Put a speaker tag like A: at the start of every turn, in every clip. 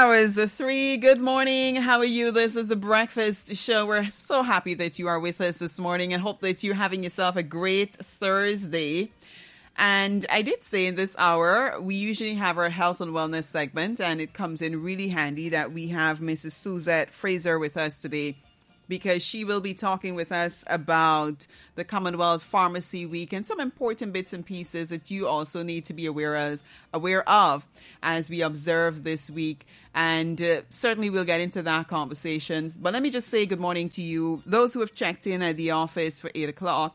A: hours, 3. Good morning. How are you? This is the Breakfast Show. We're so happy that you are with us this morning and hope that you're having yourself a great Thursday. And I did say in this hour, we usually have our health and wellness segment, and it comes in really handy that we have Mrs. Suzette Fraser with us today, because she will be talking with us about the Commonwealth Pharmacy Week and some important bits and pieces that you also need to be aware of as we observe this week. And certainly we'll get into that conversation. But let me just say good morning to you, those who have checked in at the office for 8 o'clock.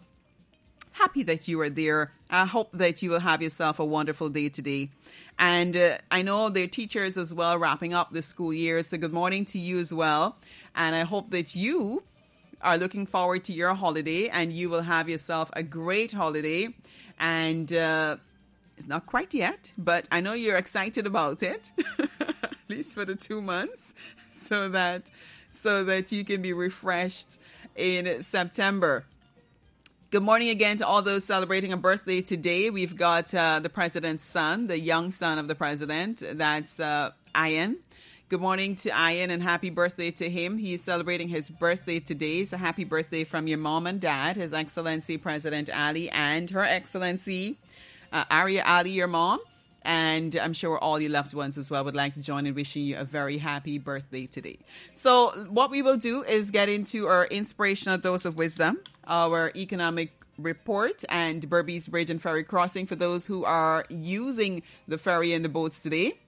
A: Happy that you are there. I hope that you will have yourself a wonderful day today. And I know there are teachers as well wrapping up the school year. So good morning to you as well. And I hope that you are looking forward to your holiday and you will have yourself a great holiday. And it's not quite yet, but I know you're excited about it, at least for the 2 months, so that you can be refreshed in September. Good morning again to all those celebrating a birthday today. We've got the president's son, the young son of the president. That's Ian. Good morning to Ian and happy birthday to him. He's celebrating his birthday today. So happy birthday from your mom and dad, His Excellency President Ali and Her Excellency Arya Ali, your mom. And I'm sure all your loved ones as well would like to join in wishing you a very happy birthday today. So what we will do is get into our inspirational dose of wisdom, our economic report, and Berbice Bridge and Ferry Crossing for those who are using the ferry and the boats today,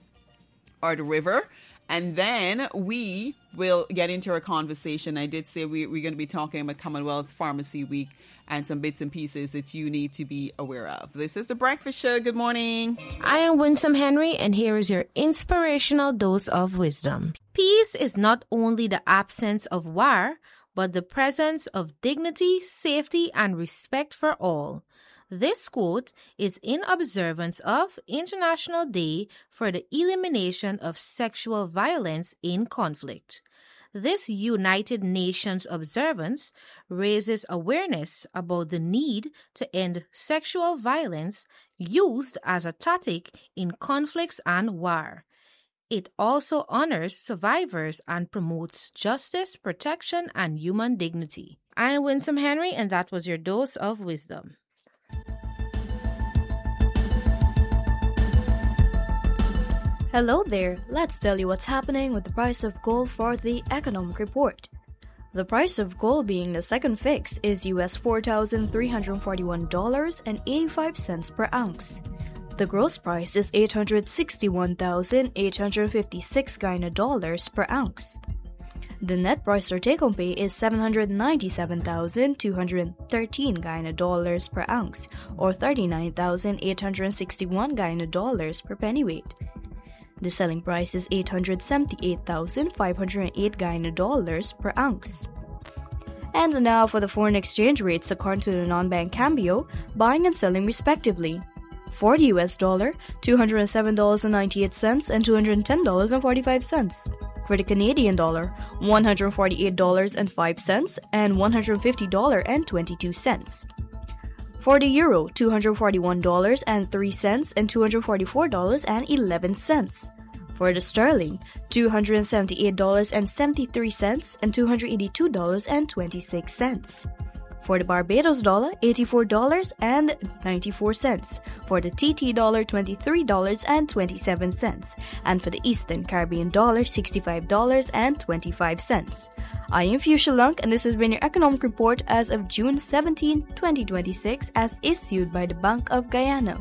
A: or the river. And then we will get into our conversation. I did say we're going to be talking about Commonwealth Pharmacy Week and some bits and pieces that you need to be aware of. This is The Breakfast Show. Good morning.
B: I am Winsome Henry, and here is your inspirational dose of wisdom. Peace is not only the absence of war, but the presence of dignity, safety, and respect for all. This quote is in observance of International Day for the Elimination of Sexual Violence in Conflict. This United Nations observance raises awareness about the need to end sexual violence used as a tactic in conflicts and war. It also honors survivors and promotes justice, protection, and human dignity. I am Winsome Henry, and that was your dose of wisdom.
C: Hello there, let's tell you what's happening with the price of gold for the economic report. The price of gold being the second fix is US $4,341.85 per ounce. The gross price is $861,856 Guyana dollars per ounce. The net price or take-home pay is $797,213 Guyana dollars per ounce, or $39,861 Guyana dollars per pennyweight. The selling price is $878,508 Guyana dollars per ounce. And now for the foreign exchange rates according to the non-bank Cambio, buying and selling respectively. For the US dollar, $207.98 and $210.45. For the Canadian dollar, $148.05 and $150.22. For the euro, $241.03 and $244.11. For the sterling, $278.73 and $282.26. For the Barbados dollar, $84.94. For the TT dollar, $23.27. And for the Eastern Caribbean dollar, $65.25. I am Fuchsia Lunk, and this has been your economic report as of June 17, 2026, as issued by the Bank of Guyana.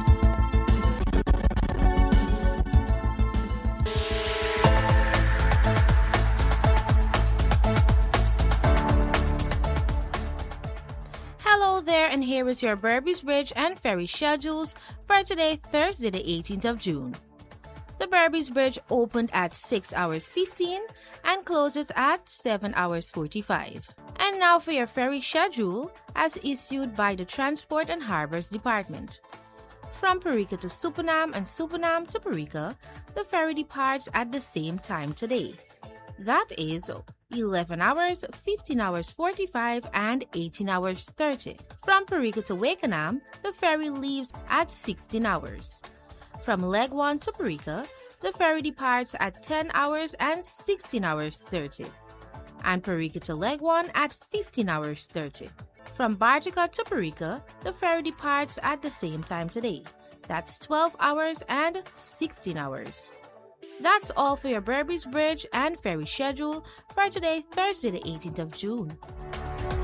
B: Hello there, and here is your Berbice Bridge and Ferry schedules for today, Thursday, the 18th of June. The Berbice Bridge opened at 6 hours 15 and closes at 7 hours 45. And now for your ferry schedule as issued by the Transport and Harbors Department. From Parika to Supanam and Supanam to Parika, the ferry departs at the same time today. That is 11 hours, 15 hours 45, and 18 hours 30. From Parika to Wakenham, the ferry leaves at 16 hours. From Leg 1 to Parika, the ferry departs at 10 hours and 16 hours 30. And Parika to Leghorn at 15 hours 30. From Barjaca to Parika, the ferry departs at the same time today. That's 12 hours and 16 hours. That's all for your Burbage Bridge and ferry schedule for today, Thursday the 18th of June.